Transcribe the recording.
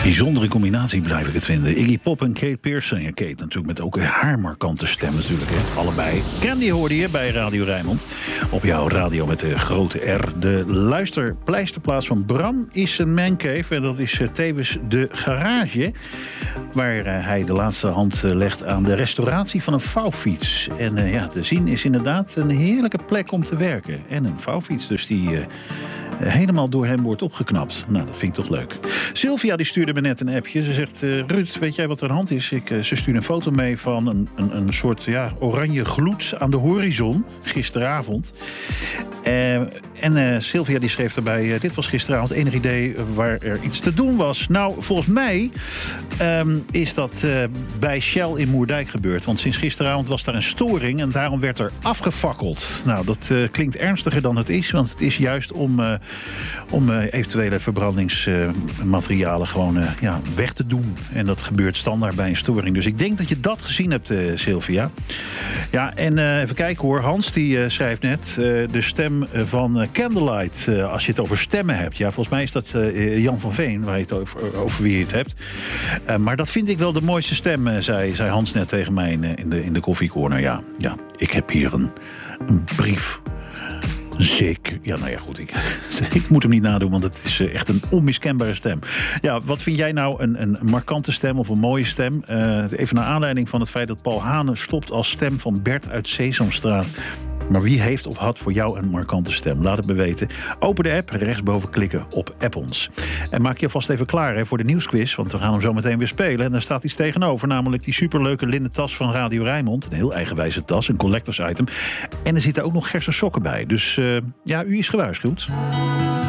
Bijzondere combinatie blijf ik het vinden. Iggy Pop en Kate Pearson. Ja, Kate natuurlijk met ook haar markante stem natuurlijk. Hè. Allebei. Candy hoorde je bij Radio Rijnmond. Op jouw radio met de grote R. De luisterpleisterplaats van Bram is een mancave. En dat is tevens de garage. Waar hij de laatste hand legt aan de restauratie van een vouwfiets. En te zien is inderdaad een heerlijke plek om te werken. En een vouwfiets dus die helemaal door hem wordt opgeknapt. Nou, dat vind ik toch leuk. Sylvia die stuurde me net een appje. Ze zegt, Ruud, weet jij wat er aan de hand is? Ze stuurde een foto mee van een soort oranje gloed aan de horizon. Gisteravond. En Sylvia die schreef erbij, dit was gisteravond, enig idee waar er iets te doen was. Nou, volgens mij is dat bij Shell in Moerdijk gebeurd. Want sinds gisteravond was daar een storing en daarom werd er afgefakkeld. Nou, dat klinkt ernstiger dan het is, want het is juist om eventuele verbrandingsmaterialen gewoon weg te doen. En dat gebeurt standaard bij een storing. Dus ik denk dat je dat gezien hebt, Sylvia. Ja, en even kijken hoor. Hans die schrijft net de stem van Candlelight. Als je het over stemmen hebt. Ja, volgens mij is dat Jan van Veen, waar je het over wie je het hebt. Maar dat vind ik wel de mooiste stem, zei Hans net tegen mij in de koffiecorner. Ja, ik heb hier een brief. Zeker. Ja, nou ja, goed. Ik moet hem niet nadoen, want het is echt een onmiskenbare stem. Ja, wat vind jij nou een markante stem of een mooie stem? Even naar aanleiding van het feit dat Paul Hane stopt als stem van Bert uit Sesamstraat. Maar wie heeft of had voor jou een markante stem? Laat het me weten. Open de app, rechtsboven klikken op App ons. En maak je alvast even klaar voor de nieuwsquiz, want we gaan hem zo meteen weer spelen. En daar staat iets tegenover, namelijk die superleuke linnen tas van Radio Rijnmond. Een heel eigenwijze tas, een collectors item. En er zitten ook nog gersen sokken bij. Dus u is gewaarschuwd.